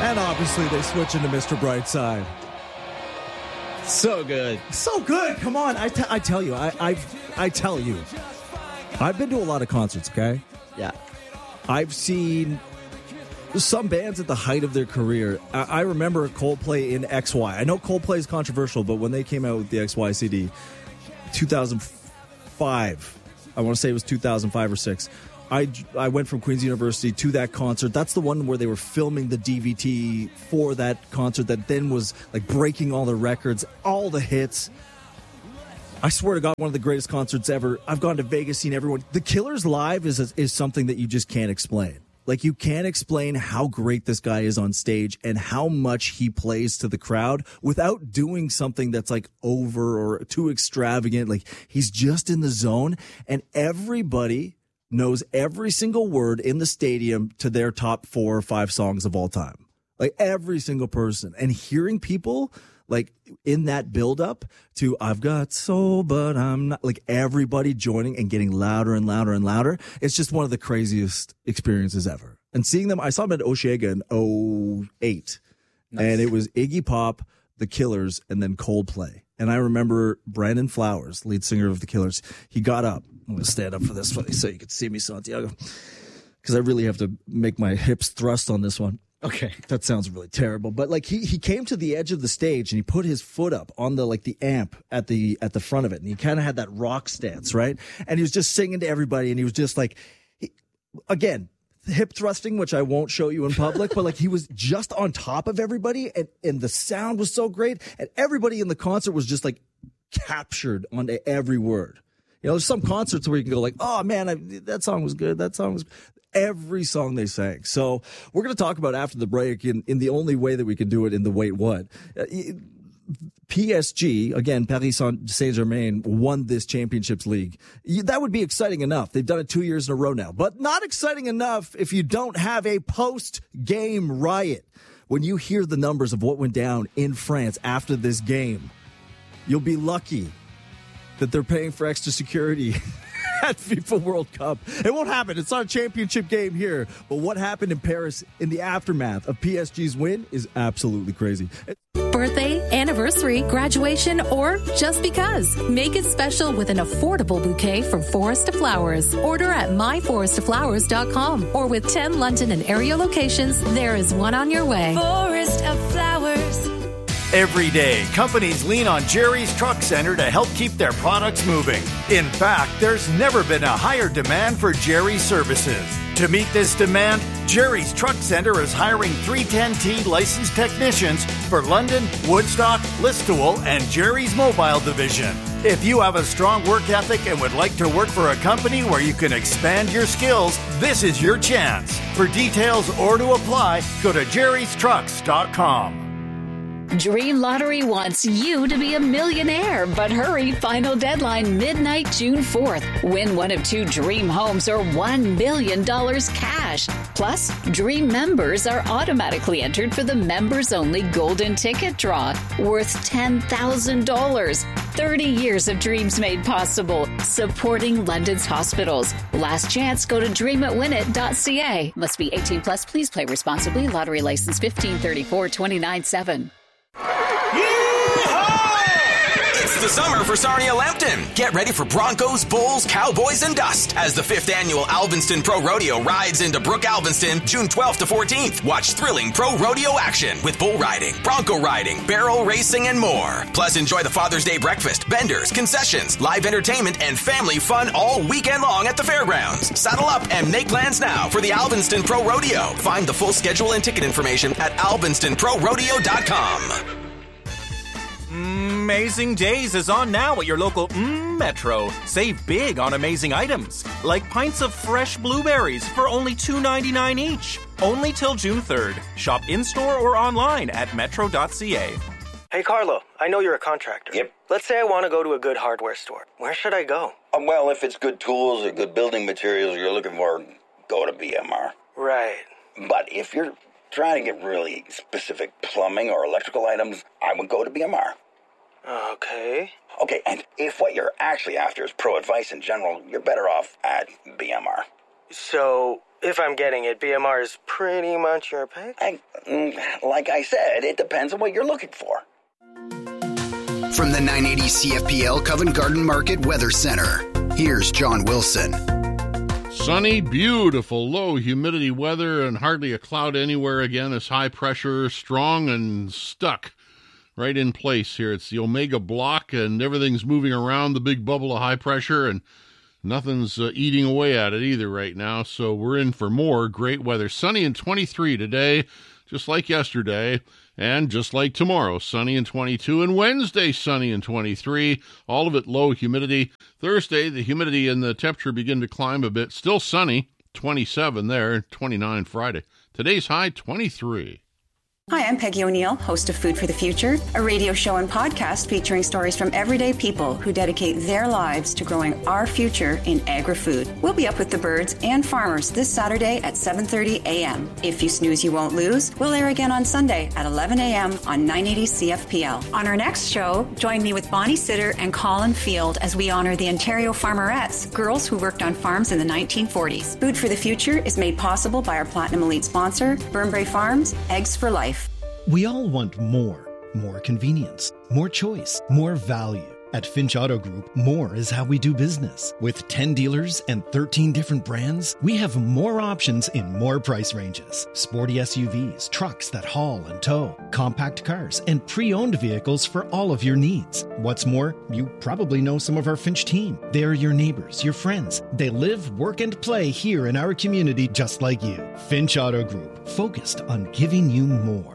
And obviously they switch into Mr. Brightside. So good. So good. Come on. I tell you. I tell you. I've been to a lot of concerts, okay? Yeah. I've seen some bands at the height of their career. I remember Coldplay in XY. I know Coldplay is controversial, but when they came out with the XY CD, 2005, I want to say it was 2005 or 6, I went from Queen's University to that concert. That's the one where they were filming the DVT for that concert that then was like breaking all the records, all the hits. I swear to God, one of the greatest concerts ever. I've gone to Vegas, seen everyone. The Killers live is something that you just can't explain. Like, you can't explain how great this guy is on stage and how much he plays to the crowd without doing something that's like over or too extravagant. Like, he's just in the zone, and everybody knows every single word in the stadium to their top 4 or 5 songs of all time. Like, every single person. And hearing people like in that build up to I've got soul, but I'm not, like everybody joining and getting louder and louder and louder. It's just one of the craziest experiences ever. And seeing them, I saw them at Osheaga in 2008. Nice. And it was Iggy Pop, The Killers, and then Coldplay. And I remember Brandon Flowers, lead singer of The Killers. He got up. I'm going to stand up for this so you can see me, Santiago, because I really have to make my hips thrust on this one. Okay. That sounds really terrible. But like he came to the edge of the stage and he put his foot up on the amp at the front of it. And he kind of had that rock stance, right? And he was just singing to everybody. And he was just like, again, hip thrusting, which I won't show you in public, but like he was just on top of everybody. And the sound was so great. And everybody in the concert was just like captured onto every word. You know, there's some concerts where you can go like, oh man, that song was good. That song was every song they sang. So we're going to talk about after the break in the only way that we can do it in the wait what. PSG, again, Paris Saint-Germain won this Championships League. That would be exciting enough. They've done it 2 years in a row now, but not exciting enough if you don't have a post-game riot. When you hear the numbers of what went down in France after this game, you'll be lucky that they're paying for extra security at FIFA World Cup. It won't happen. It's not a championship game here. But what happened in Paris in the aftermath of PSG's win is absolutely crazy. Birthday, anniversary, graduation, or just because. Make it special with an affordable bouquet from Forest of Flowers. Order at myforestoflowers.com or with 10 London and area locations, there is one on your way. Forest of Flowers. Every day, companies lean on Jerry's Truck Center to help keep their products moving. In fact, there's never been a higher demand for Jerry's services. To meet this demand, Jerry's Truck Center is hiring 310T licensed technicians for London, Woodstock, Listowel, and Jerry's Mobile Division. If you have a strong work ethic and would like to work for a company where you can expand your skills, this is your chance. For details or to apply, go to jerrystrucks.com. Dream Lottery wants you to be a millionaire, but hurry, final deadline midnight June 4th. Win one of 2 dream homes or $1 million cash. Plus, Dream members are automatically entered for the members-only golden ticket draw worth $10,000. 30 years of dreams made possible, supporting London's hospitals. Last chance, go to dreamitwinit.ca. Must be 18 plus. Please play responsibly. Lottery license 1534-29-7. It's the summer for Sarnia Lambton. Get ready for Broncos, Bulls, Cowboys, and Dust as the 5th annual Alvinston Pro Rodeo rides into Brook Alvinston June 12th to 14th. Watch thrilling pro rodeo action with bull riding, bronco riding, barrel racing, and more. Plus, enjoy the Father's Day breakfast, vendors, concessions, live entertainment, and family fun all weekend long at the fairgrounds. Saddle up and make plans now for the Alvinston Pro Rodeo. Find the full schedule and ticket information at alvinstonprorodeo.com. Amazing Days is on now at your local Metro. Save big on amazing items, like pints of fresh blueberries for only $2.99 each. Only till June 3rd. Shop in-store or online at metro.ca. Hey, Carlo, I know you're a contractor. Yep. Let's say I want to go to a good hardware store. Where should I go? Well, if it's good tools or good building materials you're looking for, go to BMR. Right. But if you're trying to get really specific plumbing or electrical items, I would go to BMR. Okay. Okay, and if what you're actually after is pro advice in general, you're better off at BMR. So, if I'm getting it, BMR is pretty much your pick? Like I said, it depends on what you're looking for. From the 980 CFPL Covent Garden Market Weather Center, here's John Wilson. Sunny, beautiful, low humidity weather and hardly a cloud anywhere again as high pressure strong and stuck right in place here. It's the Omega Block and everything's moving around the big bubble of high pressure and nothing's eating away at it either right now. So we're in for more great weather. Sunny and 23 today, just like yesterday. And just like tomorrow, sunny and 22, and Wednesday, sunny and 23, all of it low humidity. Thursday, the humidity and the temperature begin to climb a bit. Still sunny, 27 there, 29 Friday. Today's high, 23. Hi, I'm Peggy O'Neill, host of Food for the Future, a radio show and podcast featuring stories from everyday people who dedicate their lives to growing our future in agri-food. We'll be up with the birds and farmers this Saturday at 7:30 a.m. If you snooze, you won't lose. We'll air again on Sunday at 11 a.m. on 980 CFPL. On our next show, join me with Bonnie Sitter and Colin Field as we honor the Ontario Farmerettes, girls who worked on farms in the 1940s. Food for the Future is made possible by our Platinum Elite sponsor, Burnbrae Farms, Eggs for Life. We all want more convenience, more choice, more value. At Finch Auto Group, more is how we do business. With 10 dealers and 13 different brands, we have more options in more price ranges. Sporty SUVs, trucks that haul and tow, compact cars, and pre-owned vehicles for all of your needs. What's more, you probably know some of our Finch team. They're your neighbors, your friends. They live, work, and play here in our community just like you. Finch Auto Group, focused on giving you more.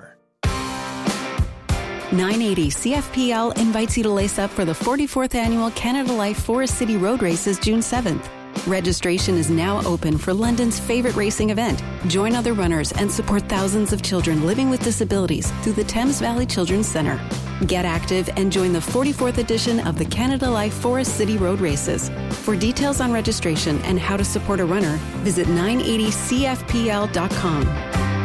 980 CFPL invites you to lace up for the 44th Annual Canada Life Forest City Road Races June 7th. Registration is now open for London's favorite racing event. Join other runners and support thousands of children living with disabilities through the Thames Valley Children's Centre. Get active and join the 44th edition of the Canada Life Forest City Road Races. For details on registration and how to support a runner, visit 980cfpl.com.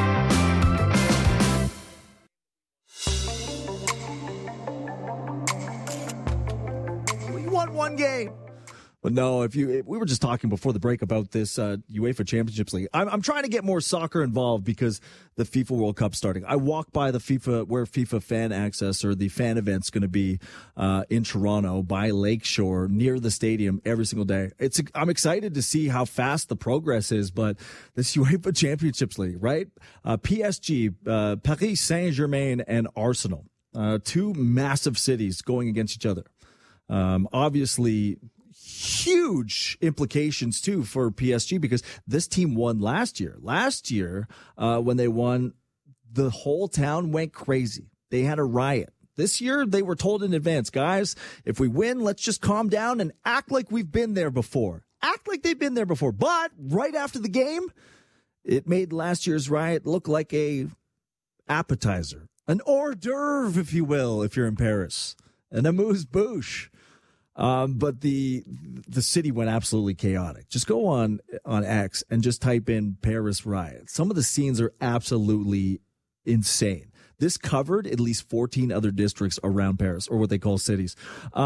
One game. But no, we were just talking before the break about this UEFA Champions League. I'm trying to get more soccer involved because the FIFA World Cup's starting. I walk by where FIFA Fan Access or the fan event's going to be in Toronto by Lakeshore near the stadium every single day. I'm excited to see how fast the progress is, but this UEFA Champions League, right? PSG, Paris Saint-Germain, and Arsenal, two massive cities going against each other. Obviously, huge implications too for PSG because this team won last year. Last year, when they won, the whole town went crazy. They had a riot. This year, they were told in advance, guys, if we win, let's just calm down and act like we've been there before. Act like they've been there before. But right after the game, it made last year's riot look like a appetizer, an hors d'oeuvre, if you will, if you're in Paris, an amuse-bouche. But the city went absolutely chaotic. Just go on X and just type in Paris riot. Some of the scenes are absolutely insane. This covered at least 14 other districts around Paris, or what they call cities.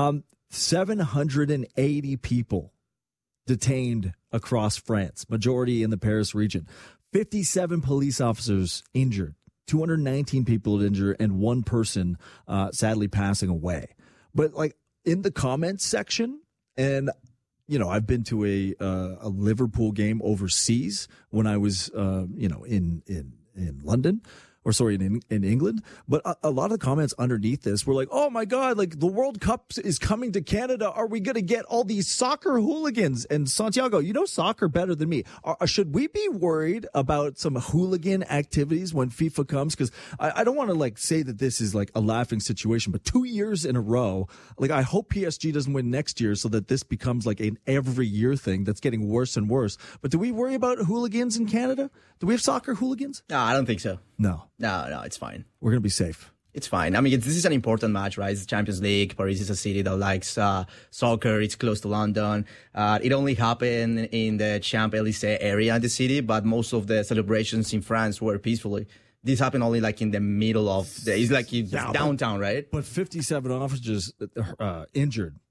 780 people detained across France, majority in the Paris region. 57 police officers injured, 219 people injured, and one person sadly passing away. But in the comments section, and I've been to a Liverpool game overseas when I was in London, or sorry, in England. But a lot of the comments underneath this were like, oh my God, the World Cup is coming to Canada. Are we going to get all these soccer hooligans? And Santiago, you know soccer better than me. Should we be worried about some hooligan activities when FIFA comes? Because I don't want to say that this is a laughing situation, but 2 years in a row, I hope PSG doesn't win next year so that this becomes an every year thing that's getting worse and worse. But do we worry about hooligans in Canada? Do we have soccer hooligans? No, I don't think so. No, it's fine. We're going to be safe. It's fine. I mean, this is an important match, right? It's the Champions League. Paris is a city that likes soccer. It's close to London. It only happened in the Champs-Élysées area in the city, but most of the celebrations in France were peacefully. This happened only in the middle of it's downtown, right? But 57 officers injured.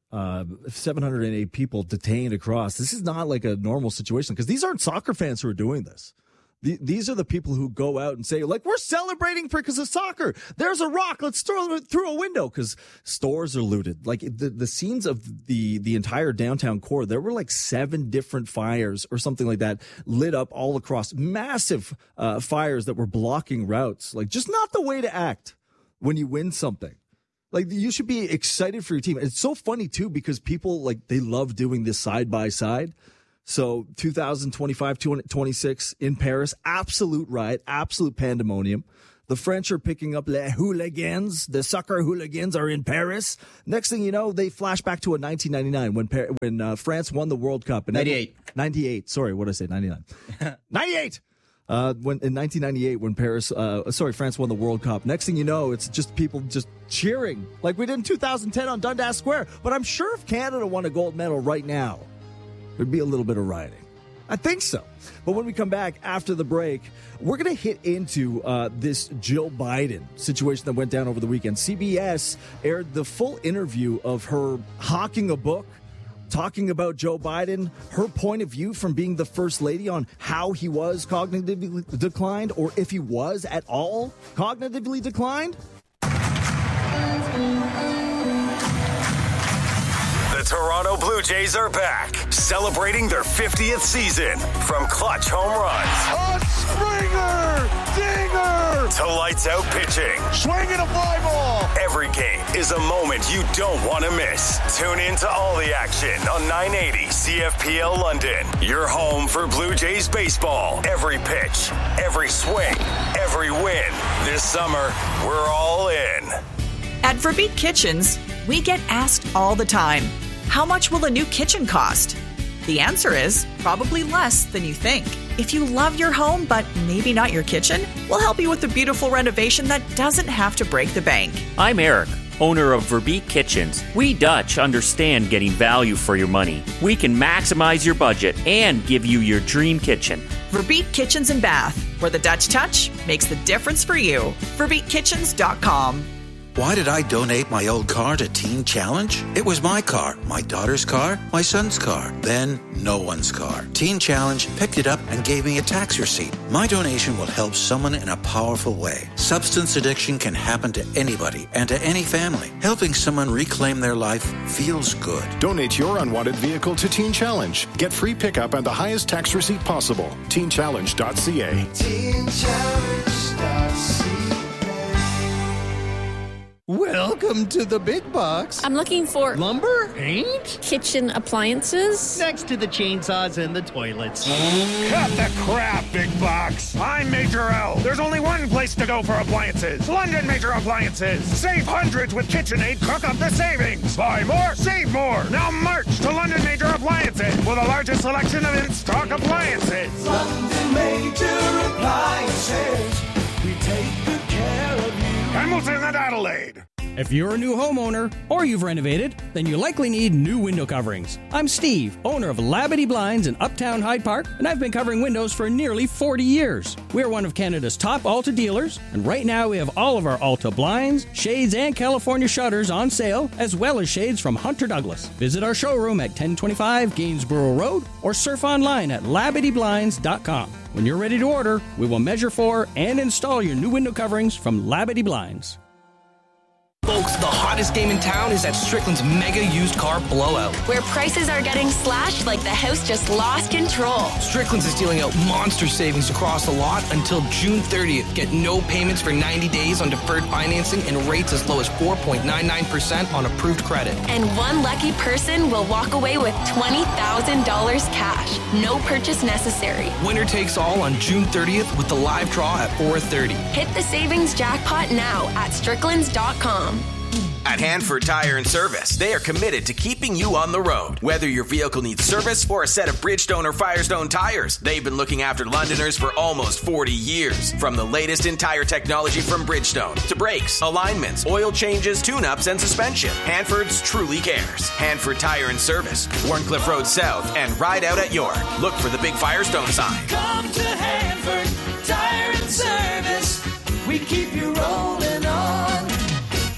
708 people detained across. This is not like a normal situation because these aren't soccer fans who are doing this. These are the people who go out and say, like, we're celebrating because of soccer. There's a rock. Let's throw it through a window because stores are looted. Like the scenes of the entire downtown core, there were like 7 different fires or something like that lit up all across. Massive fires that were blocking routes. Like, just not the way to act when you win something. Like, you should be excited for your team. It's so funny, too, because people, like, they love doing this side by side. So 2025-26 in Paris, absolute riot, absolute pandemonium. The French are picking up les hooligans. The soccer hooligans are in Paris. Next thing you know, they flash back to a 1999 when France won the World Cup. And 98. Sorry, what did I say? 99. 98. In 1998, when France won the World Cup. Next thing you know, it's just people just cheering like we did in 2010 on Dundas Square. But I'm sure if Canada won a gold medal right now, there'd be a little bit of rioting. I think so. But when we come back after the break, we're going to hit into this Jill Biden situation that went down over the weekend. CBS aired the full interview of her hawking a book, talking about Joe Biden, her point of view from being the first lady on how he was cognitively declined, or if he was at all cognitively declined. The Toronto Blue Jays are back, celebrating their 50th season. From clutch home runs, a Springer, dinger, to lights out pitching, swinging a fly ball. Every game is a moment you don't want to miss. Tune in to all the action on 980 CFPL London. Your home for Blue Jays baseball. Every pitch, every swing, every win. This summer, we're all in. At Verbeek Kitchens, we get asked all the time, how much will a new kitchen cost? The answer is probably less than you think. If you love your home, but maybe not your kitchen, we'll help you with a beautiful renovation that doesn't have to break the bank. I'm Eric, owner of Verbeek Kitchens. We Dutch understand getting value for your money. We can maximize your budget and give you your dream kitchen. Verbeek Kitchens and Bath, where the Dutch touch makes the difference for you. VerbeekKitchens.com. Why did I donate my old car to Teen Challenge? It was my car, my daughter's car, my son's car, then no one's car. Teen Challenge picked it up and gave me a tax receipt. My donation will help someone in a powerful way. Substance addiction can happen to anybody and to any family. Helping someone reclaim their life feels good. Donate your unwanted vehicle to Teen Challenge. Get free pickup and the highest tax receipt possible. TeenChallenge.ca. TeenChallenge.ca. Welcome to the big box. I'm looking for lumber, paint, kitchen appliances. Next to the chainsaws and the toilets. Cut the crap, big box. I'm Major L. There's only one place to go for appliances. London Major Appliances. Save hundreds with KitchenAid. Cook up the savings. Buy more, save more. Now march to London Major Appliances with the largest selection of in-stock appliances. London Major Appliances. We take good care of you. Hamilton and Adelaide. If you're a new homeowner or you've renovated, then you likely need new window coverings. I'm Steve, owner of Labadee Blinds in Uptown Hyde Park, and I've been covering windows for nearly 40 years. We're one of Canada's top Alta dealers, and right now we have all of our Alta blinds, shades, and California shutters on sale, as well as shades from Hunter Douglas. Visit our showroom at 1025 Gainsborough Road or surf online at LabadeeBlinds.com. When you're ready to order, we will measure for and install your new window coverings from Labadee Blinds. Folks, the hottest game in town is at Strickland's Mega Used Car Blowout, where prices are getting slashed like the house just lost control. Strickland's is dealing out monster savings across the lot until June 30th. Get no payments for 90 days on deferred financing and rates as low as 4.99% on approved credit. And one lucky person will walk away with $20,000 cash. No purchase necessary. Winner takes all on June 30th with the live draw at 4:30. Hit the savings jackpot now at Stricklands.com. At Hanford Tire and Service, they are committed to keeping you on the road. Whether your vehicle needs service or a set of Bridgestone or Firestone tires, they've been looking after Londoners for almost 40 years. From the latest in tire technology from Bridgestone to brakes, alignments, oil changes, tune-ups, and suspension, Hanford's truly cares. Hanford Tire and Service, Warncliffe Road South, and Ride Out at York. Look for the big Firestone sign. Come to Hanford Tire and Service. We keep you rolling on. Find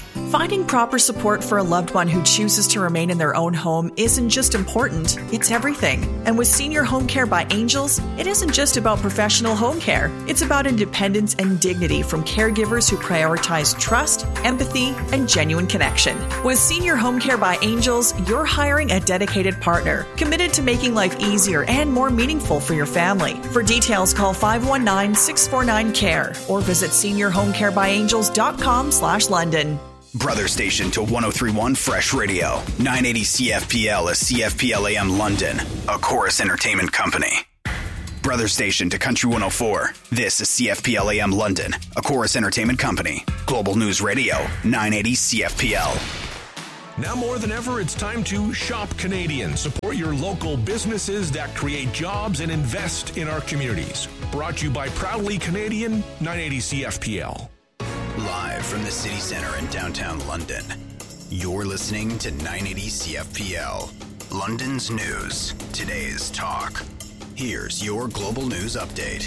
Providing proper support for a loved one who chooses to remain in their own home isn't just important, it's everything. And with Senior Home Care by Angels, it isn't just about professional home care. It's about independence and dignity from caregivers who prioritize trust, empathy, and genuine connection. With Senior Home Care by Angels, you're hiring a dedicated partner, committed to making life easier and more meaningful for your family. For details, call 519-649-CARE or visit seniorhomecarebyangels.com/London. Brother station to 103.1 Fresh Radio. 980 CFPL is CFPL AM London, a Chorus Entertainment company. Brother station to Country 104. This is CFPL AM London, a Chorus Entertainment company. Global News Radio, 980 CFPL. Now more than ever, it's time to shop Canadian. Support your local businesses that create jobs and invest in our communities. Brought to you by Proudly Canadian, 980 CFPL. Live from the city center in downtown London, you're listening to 980 CFPL. London's news, today's talk. Here's your global news update.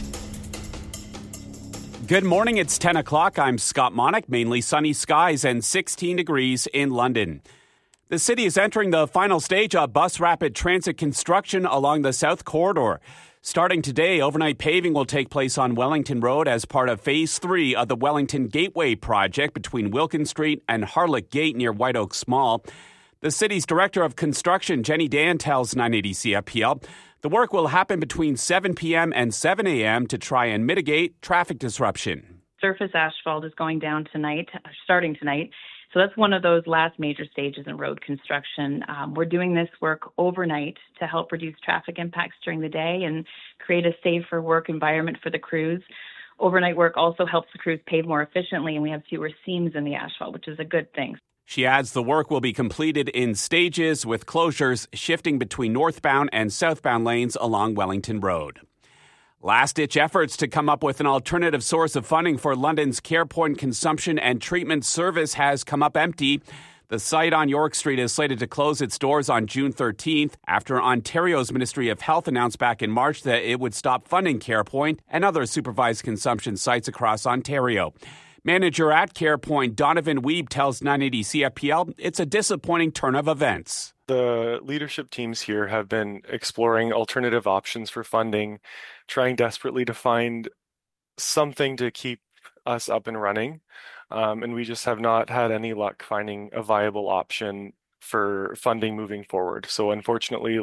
Good morning, it's 10 o'clock. I'm Scott Monick. Mainly sunny skies and 16 degrees in London. The city is entering the final stage of bus rapid transit construction along the South Corridor. Starting today, overnight paving will take place on Wellington Road as part of Phase 3 of the Wellington Gateway project between Wilkin Street and Harlech Gate near White Oaks Mall. The city's Director of Construction, Jenny Dan, tells 980 CFPL the work will happen between 7 p.m. and 7 a.m. to try and mitigate traffic disruption. Surface asphalt is going down tonight, starting tonight. So that's one of those last major stages in road construction. We're doing this work overnight to help reduce traffic impacts during the day and create a safer work environment for the crews. Overnight work also helps the crews pave more efficiently, and we have fewer seams in the asphalt, which is a good thing. She adds the work will be completed in stages with closures shifting between northbound and southbound lanes along Wellington Road. Last-ditch efforts to come up with an alternative source of funding for London's CarePoint Consumption and Treatment Service has come up empty. The site on York Street is slated to close its doors on June 13th after Ontario's Ministry of Health announced back in March that it would stop funding CarePoint and other supervised consumption sites across Ontario. Manager at CarePoint, Donovan Weeb, tells 980 CFPL it's a disappointing turn of events. The leadership teams here have been exploring alternative options for funding, trying desperately to find something to keep us up and running. And we just have not had any luck finding a viable option for funding moving forward. So unfortunately,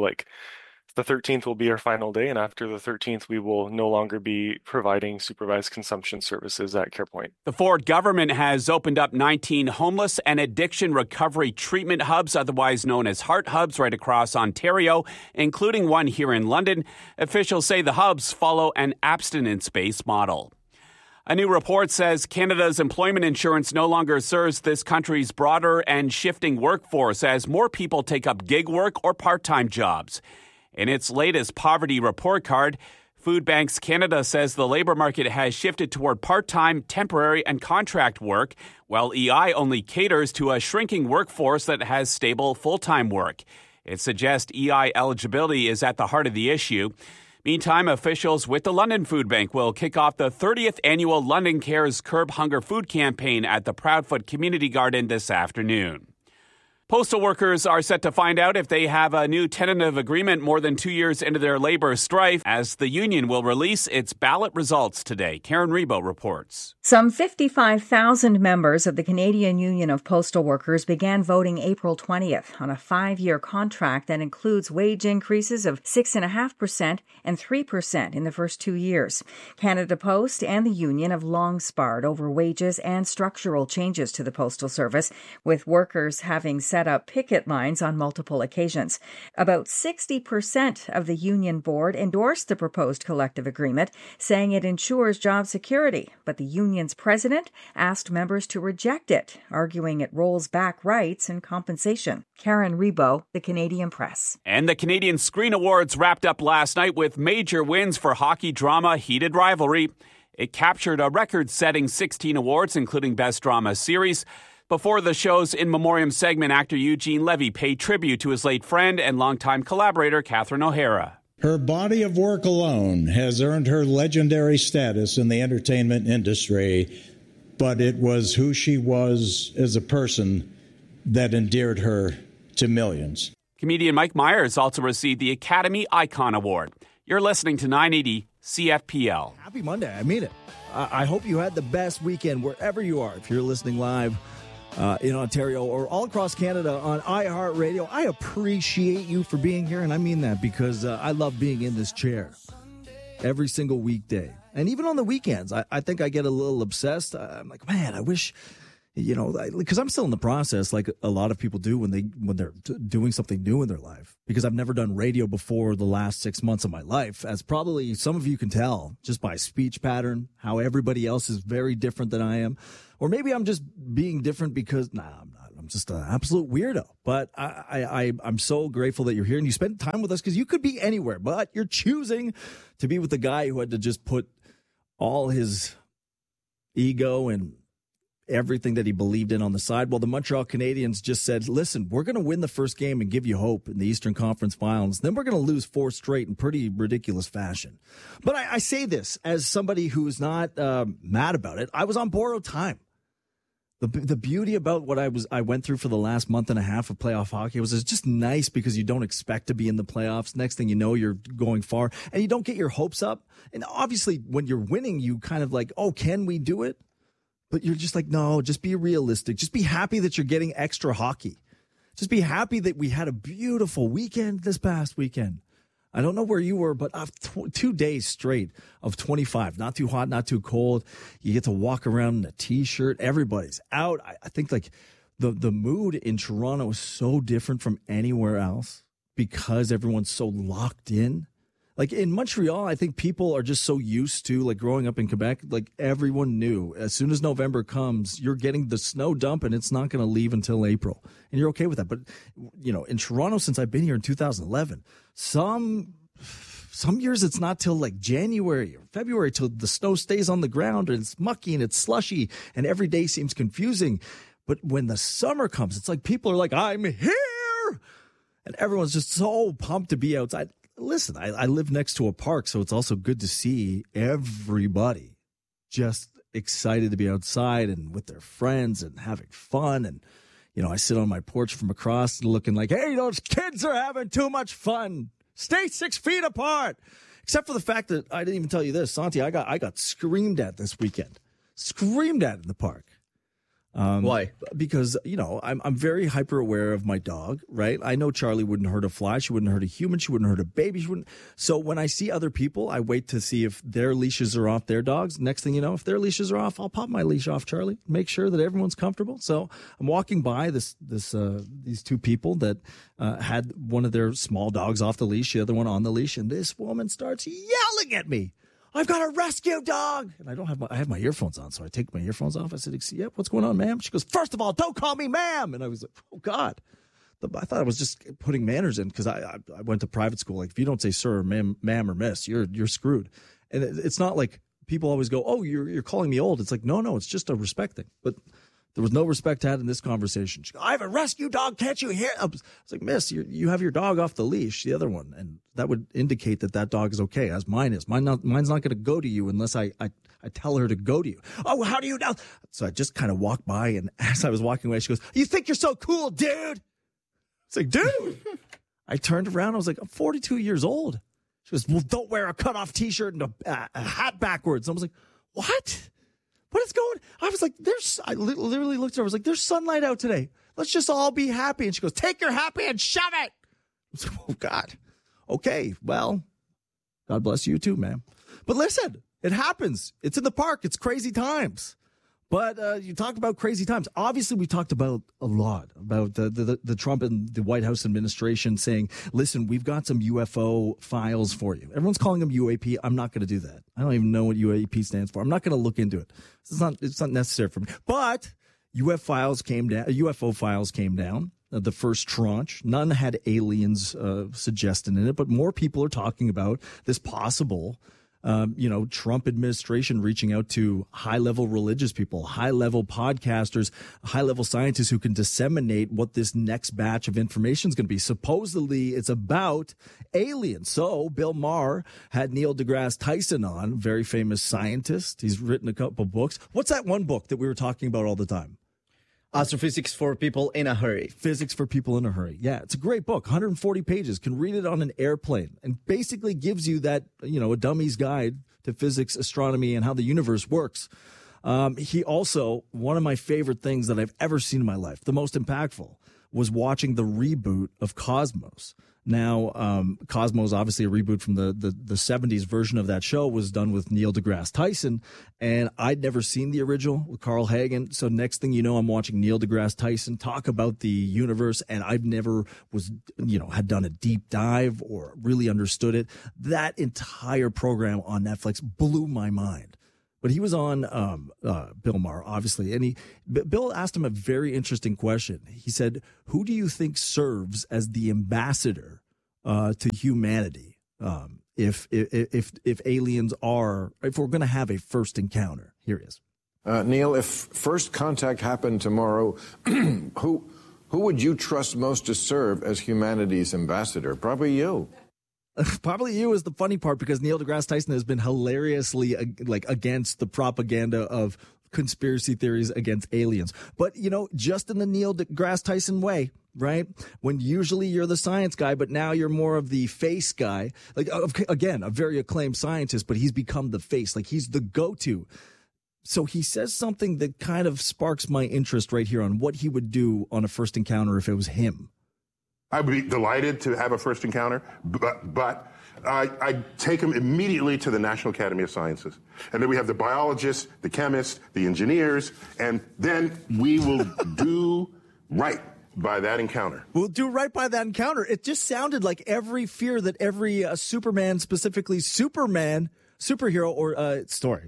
the 13th will be our final day, and after the 13th, we will no longer be providing supervised consumption services at CarePoint. The Ford government has opened up 19 homeless and addiction recovery treatment hubs, otherwise known as Heart Hubs, right across Ontario, including one here in London. Officials say the hubs follow an abstinence-based model. A new report says Canada's employment insurance no longer serves this country's broader and shifting workforce as more people take up gig work or part-time jobs. In its latest poverty report card, Food Banks Canada says the labor market has shifted toward part-time, temporary, and contract work, while EI only caters to a shrinking workforce that has stable full-time work. It suggests EI eligibility is at the heart of the issue. Meantime, officials with the London Food Bank will kick off the 30th annual London Cares Curb Hunger Food campaign at the Proudfoot Community Garden this afternoon. Postal workers are set to find out if they have a new tentative agreement more than 2 years into their labor strife, as the union will release its ballot results today. Karen Rebo reports. Some 55,000 members of the Canadian Union of Postal Workers began voting April 20th on a 5-year contract that includes wage increases of 6.5% and 3% in the first 2 years. Canada Post and the union have long sparred over wages and structural changes to the Postal Service, with workers having set up picket lines on multiple occasions. About 60% of the union board endorsed the proposed collective agreement, saying it ensures job security, but the union's president asked members to reject it, arguing it rolls back rights and compensation. Karen Rebo, The Canadian Press. And the Canadian Screen Awards wrapped up last night with major wins for hockey drama Heated Rivalry. It captured a record-setting 16 awards, including Best Drama Series. Before the show's In Memoriam segment, actor Eugene Levy paid tribute to his late friend and longtime collaborator, Catherine O'Hara. Her body of work alone has earned her legendary status in the entertainment industry. but it was who she was as a person that endeared her to millions. Comedian Mike Myers also received the Academy Icon Award. You're listening to 980 CFPL. Happy Monday. I mean it. I hope you had the best weekend wherever you are. If you're listening live in Ontario or all across Canada on iHeartRadio, I appreciate you for being here, and I mean that because I love being in this chair every single weekday. And even on the weekends, I think I get a little obsessed. I'm like, man, I wish, because I'm still in the process, like a lot of people do when they're doing something new in their life. Because I've never done radio before the last 6 months of my life, as probably some of you can tell just by speech pattern, how everybody else is very different than I am. Or maybe I'm just being different because, I'm not. I'm just an absolute weirdo. But I'm so grateful that you're here and you spend time with us because you could be anywhere, but you're choosing to be with the guy who had to just put all his ego and everything that he believed in on the side. Well, the Montreal Canadiens just said, listen, we're going to win the first game and give you hope in the Eastern Conference Finals. Then we're going to lose 4 straight in pretty ridiculous fashion. But I say this as somebody who's not mad about it. I was on borrowed time. The beauty about what I went through for the last month and a half of playoff hockey was it's just nice because you don't expect to be in the playoffs. Next thing you know, you're going far and you don't get your hopes up. And obviously when you're winning, you kind of like, oh, can we do it? But you're just like, no, just be realistic. Just be happy that you're getting extra hockey. Just be happy that we had a beautiful weekend this past weekend. I don't know where you were, but 2 days straight of 25. Not too hot, not too cold. You get to walk around in a T-shirt. Everybody's out. I think like the mood in Toronto is so different from anywhere else because everyone's so locked in. Like in Montreal, I think people are just so used to, like growing up in Quebec, like everyone knew as soon as November comes, you're getting the snow dump and it's not going to leave until April. And you're okay with that. But, in Toronto, since I've been here in 2011, some years it's not till like January or February till the snow stays on the ground and it's mucky and it's slushy and every day seems confusing. But when the summer comes, it's like people are like, I'm here. And everyone's just so pumped to be outside. Listen, I live next to a park, so it's also good to see everybody just excited to be outside and with their friends and having fun. And, I sit on my porch from across looking like, hey, those kids are having too much fun. Stay 6 feet apart. Except for the fact that I didn't even tell you this, Santi, I got screamed at this weekend. Screamed at in the park. Why? Because, I'm very hyper aware of my dog, right? I know Charlie wouldn't hurt a fly. She wouldn't hurt a human. She wouldn't hurt a baby. So when I see other people, I wait to see if their leashes are off their dogs. Next thing you know, if their leashes are off, I'll pop my leash off, Charlie. Make sure that everyone's comfortable. So I'm walking by these two people that had one of their small dogs off the leash, the other one on the leash, and this woman starts yelling at me. I've got a rescue dog. And I have my earphones on, so I take my earphones off. I said, yeah, what's going on, ma'am? She goes, first of all, don't call me ma'am. And I was like, oh, God. I thought I was just putting manners in because I went to private school. Like, if you don't say sir or ma'am or miss, you're screwed. And it's not like people always go, oh, you're calling me old. It's like, no, it's just a respect thing. But there was no respect had in this conversation. She goes, I have a rescue dog. Can't you hear? I was like, miss, you have your dog off the leash, the other one. And that would indicate that dog is okay, as mine is. Mine's not going to go to you unless I tell her to go to you. Oh, how do you know? So I just kind of walked by, and as I was walking away, she goes, you think you're so cool, dude? It's like, dude. I turned around. I was like, I'm 42 years old. She goes, well, don't wear a cutoff T-shirt and a hat backwards. And I was like, what? What is going? I was like, I literally looked at her. I was like, there's sunlight out today. Let's just all be happy. And she goes, take your happy and shove it. I was like, oh, God. Okay, well, God bless you too, man. But listen, it happens. It's in the park. It's crazy times. But you talk about crazy times. Obviously, we talked about a lot about the Trump and the White House administration saying, listen, we've got some UFO files for you. Everyone's calling them UAP. I'm not going to do that. I don't even know what UAP stands for. I'm not going to look into it. It's not necessary for me. But UFO files came down. The first tranche. None had aliens suggested in it, but more people are talking about this possible Trump administration reaching out to high-level religious people, high-level podcasters, high-level scientists who can disseminate what this next batch of information is going to be. Supposedly, it's about aliens. So Bill Maher had Neil deGrasse Tyson on, very famous scientist. He's written a couple books. What's that one book that we were talking about all the time? Astrophysics for People in a Hurry. Physics for People in a Hurry. Yeah, it's a great book, 140 pages. Can read it on an airplane and basically gives you that, a dummy's guide to physics, astronomy, and how the universe works. He also, one of my favorite things that I've ever seen in my life, the most impactful, was watching the reboot of Cosmos. Now, Cosmos, obviously a reboot from the 70s version of that show, was done with Neil deGrasse Tyson, and I'd never seen the original with Carl Sagan. So next thing you know, I'm watching Neil deGrasse Tyson talk about the universe, and I've never had done a deep dive or really understood it. That entire program on Netflix blew my mind. But he was on Bill Maher, obviously, and Bill asked him a very interesting question. He said, "Who do you think serves as the ambassador to humanity if aliens if we're going to have a first encounter?" Here he is. Neil, if first contact happened tomorrow, who would you trust most to serve as humanity's ambassador? Probably you. Probably you is the funny part, because Neil deGrasse Tyson has been hilariously against the propaganda of conspiracy theories against aliens. But, just in the Neil deGrasse Tyson way, right? When usually you're the science guy, but now you're more of the face guy. Again, a very acclaimed scientist, but he's become the face. He's the go-to. So he says something that kind of sparks my interest right here on what he would do on a first encounter if it was him. I would be delighted to have a first encounter, but I take him immediately to the National Academy of Sciences. And then we have the biologists, the chemists, the engineers, and then we will do right by that encounter. We'll do right by that encounter. It just sounded like every fear that every Superman, specifically superhero or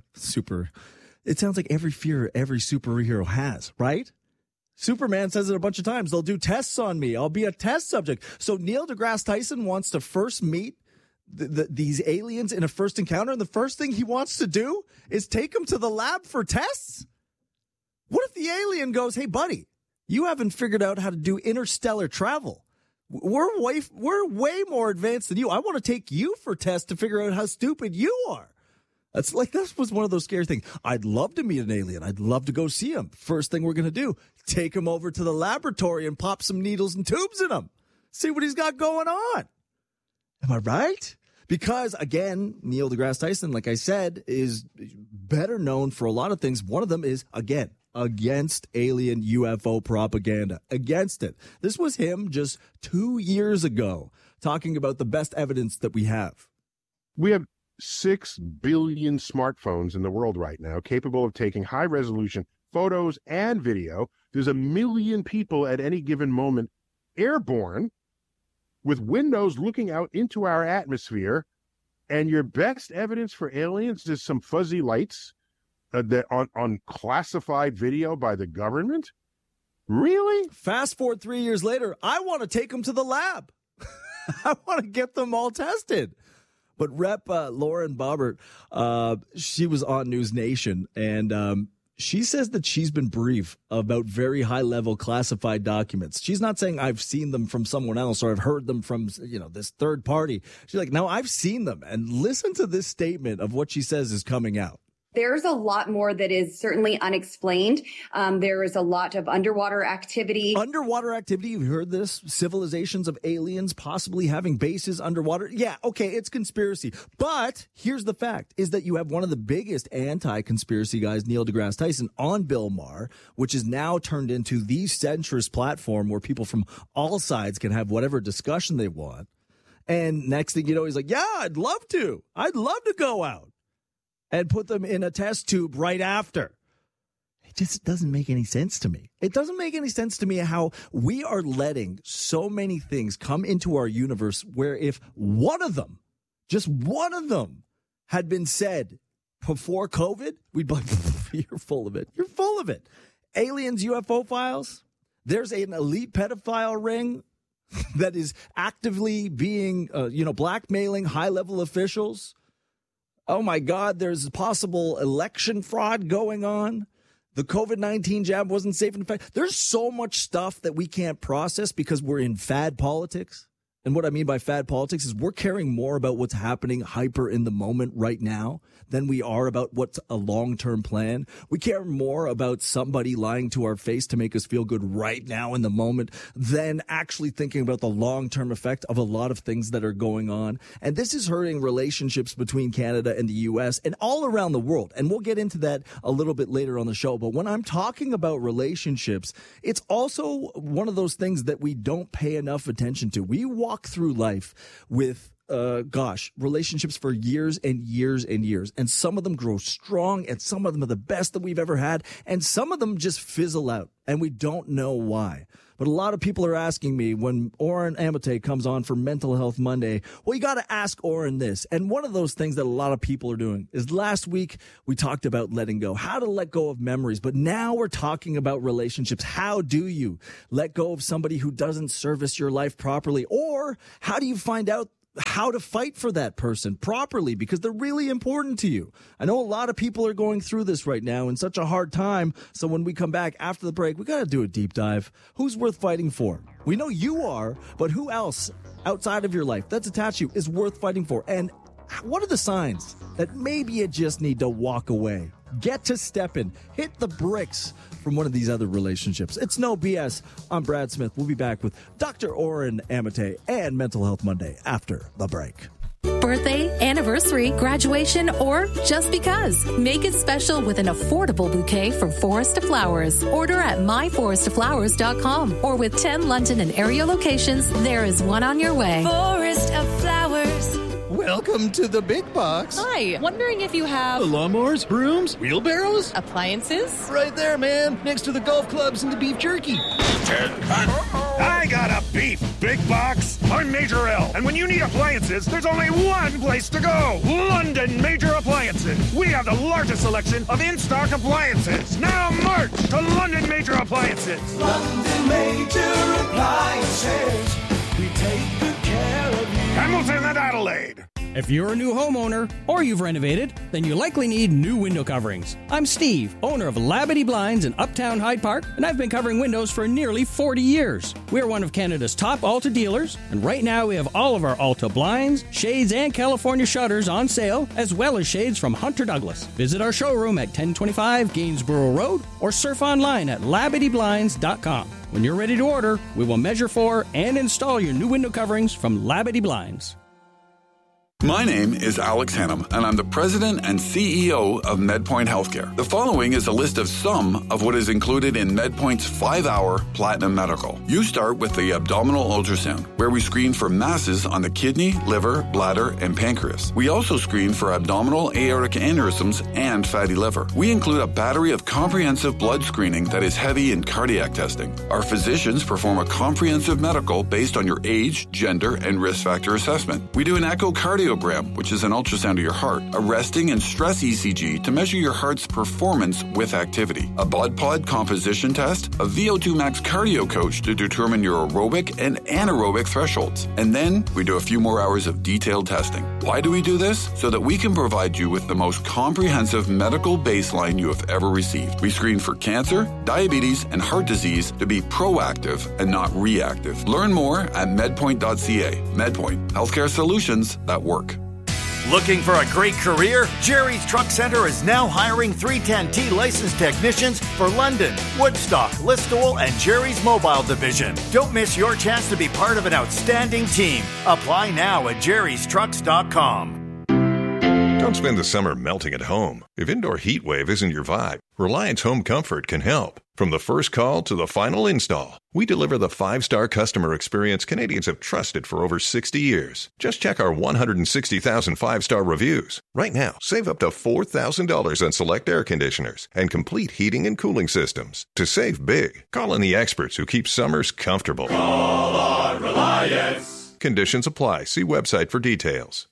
it sounds like every fear every superhero has, right? Superman says it a bunch of times. They'll do tests on me. I'll be a test subject. So Neil deGrasse Tyson wants to first meet these aliens in a first encounter, and the first thing he wants to do is take them to the lab for tests? What if the alien goes, "Hey, buddy, you haven't figured out how to do interstellar travel. We're way more advanced than you. I want to take you for tests to figure out how stupid you are." That was one of those scary things. I'd love to meet an alien. I'd love to go see him. First thing we're going to do, take him over to the laboratory and pop some needles and tubes in him. See what he's got going on. Am I right? Because, again, Neil deGrasse Tyson, like I said, is better known for a lot of things. One of them is, again, against alien UFO propaganda. Against it. This was him just 2 years ago talking about the best evidence that we have. We have 6 billion smartphones in the world right now capable of taking high-resolution photos and video. There's 1 million people at any given moment airborne with windows looking out into our atmosphere, and your best evidence for aliens is some fuzzy lights that on classified video by the government? Really? Fast forward 3 years later, I want to take them to the lab. I want to get them all tested. But Rep. Lauren Boebert, she was on News Nation, and she says that she's been briefed about very high-level classified documents. She's not saying I've seen them from someone else or I've heard them from, this third party. She's like, no, I've seen them. And listen to this statement of what she says is coming out. There's a lot more that is certainly unexplained. There is a lot of underwater activity. Underwater activity, you've heard this? Civilizations of aliens possibly having bases underwater. Yeah, okay, it's conspiracy. But here's the fact, is that you have one of the biggest anti-conspiracy guys, Neil deGrasse Tyson, on Bill Maher, which is now turned into the centrist platform where people from all sides can have whatever discussion they want. And next thing you know, he's like, yeah, I'd love to. I'd love to go out and put them in a test tube right after. It just doesn't make any sense to me. It doesn't make any sense to me how we are letting so many things come into our universe where if one of them, just one of them, had been said before COVID, we'd be like, you're full of it. You're full of it. Aliens, UFO files. There's an elite pedophile ring that is actively being, blackmailing high-level officials. Oh my God, there's possible election fraud going on. The COVID-19 jab wasn't safe and effective. There's so much stuff that we can't process because we're in fad politics. And what I mean by fad politics is we're caring more about what's happening hyper in the moment right now than we are about what's a long-term plan. We care more about somebody lying to our face to make us feel good right now in the moment than actually thinking about the long-term effect of a lot of things that are going on. And this is hurting relationships between Canada and the U.S. and all around the world. And we'll get into that a little bit later on the show. But when I'm talking about relationships, it's also one of those things that we don't pay enough attention to. We walk through life with relationships for years and years and years. And some of them grow strong and some of them are the best that we've ever had. And some of them just fizzle out and we don't know why. But a lot of people are asking me when Oren Amate comes on for Mental Health Monday, well, you got to ask Oren this. And one of those things that a lot of people are doing is last week we talked about letting go, how to let go of memories. But now we're talking about relationships. How do you let go of somebody who doesn't service your life properly? Or how do you find out how to fight for that person properly because they're really important to you? I know a lot of people are going through this right now in such a hard time. So when we come back after the break, we got to do a deep dive. Who's worth fighting for? We know you are, but who else outside of your life that's attached to you is worth fighting for? And what are the signs that maybe you just need to walk away? Get to stepping, hit the bricks from one of these other relationships. It's no BS. I'm Brad Smith. We'll be back with Dr. Oren Amate and Mental Health Monday after the break. Birthday, anniversary, graduation, or just because. Make it special with an affordable bouquet from Forest of Flowers. Order at myforestoflowers.com or with 10 London and area locations, there is one on your way. Forest of Flowers. Welcome to the big box. Hi, wondering if you have lawnmowers, brooms, wheelbarrows, appliances? Right there, man, next to the golf clubs and the beef jerky. I got a beef big box. I'm Major L, and when you need appliances, there's only one place to go. London Major Appliances. We have the largest selection of in-stock appliances. Now march to London Major Appliances. London Major Appliances. We take good care of you. Hamilton and Adelaide. If you're a new homeowner or you've renovated, then you likely need new window coverings. I'm Steve, owner of Labadee Blinds in Uptown Hyde Park, and I've been covering windows for nearly 40 years. We're one of Canada's top Alta dealers, and right now we have all of our Alta blinds, shades, and California shutters on sale, as well as shades from Hunter Douglas. Visit our showroom at 1025 Gainsborough Road or surf online at LabadeeBlinds.com. When you're ready to order, we will measure for and install your new window coverings from Labadee Blinds. My name is Alex Hannum, and I'm the president and CEO of MedPoint Healthcare. The following is a list of some of what is included in MedPoint's 5-hour Platinum Medical. You start with the abdominal ultrasound, where we screen for masses on the kidney, liver, bladder, and pancreas. We also screen for abdominal aortic aneurysms and fatty liver. We include a battery of comprehensive blood screening that is heavy in cardiac testing. Our physicians perform a comprehensive medical based on your age, gender, and risk factor assessment. We do an echocardiogram, which is an ultrasound of your heart, a resting and stress ECG to measure your heart's performance with activity, a BOD-POD composition test, a VO2 max cardio coach to determine your aerobic and anaerobic thresholds. And then we do a few more hours of detailed testing. Why do we do this? So that we can provide you with the most comprehensive medical baseline you have ever received. We screen for cancer, diabetes, and heart disease to be proactive and not reactive. Learn more at medpoint.ca. MedPoint, healthcare solutions that work. Looking for a great career? Jerry's Truck Center is now hiring 310T licensed technicians for London, Woodstock, Listowel, and Jerry's Mobile Division. Don't miss your chance to be part of an outstanding team. Apply now at jerrystrucks.com. Don't spend the summer melting at home. If indoor heat wave isn't your vibe, Reliance Home Comfort can help. From the first call to the final install, we deliver the 5-star customer experience Canadians have trusted for over 60 years. Just check our 160,000 5-star reviews. Right now, save up to $4,000 on select air conditioners and complete heating and cooling systems. To save big, call in the experts who keep summers comfortable. Call on Reliance. Conditions apply. See website for details.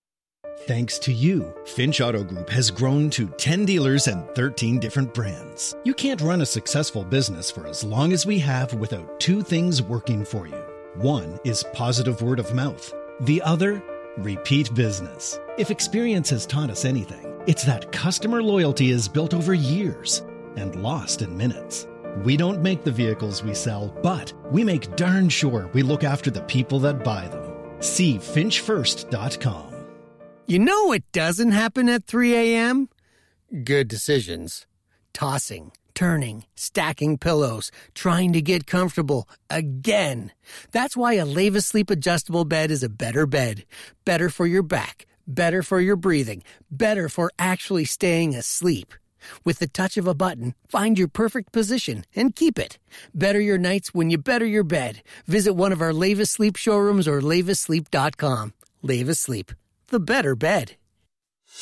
Thanks to you, Finch Auto Group has grown to 10 dealers and 13 different brands. You can't run a successful business for as long as we have without two things working for you. One is positive word of mouth. The other, Repeat business. If experience has taught us anything, it's that customer loyalty is built over years and lost in minutes. We don't make the vehicles we sell, but we make darn sure we look after the people that buy them. See finchfirst.com. You know what doesn't happen at 3 a.m.? Good decisions. Tossing, turning, stacking pillows, trying to get comfortable again. That's why a Leva Sleep adjustable bed is a better bed. Better for your back, better for your breathing, better for actually staying asleep. With the touch of a button, find your perfect position and keep it. Better your nights when you better your bed. Visit one of our Leva Sleep showrooms or levasleep.com. Leva Sleep, the better bed.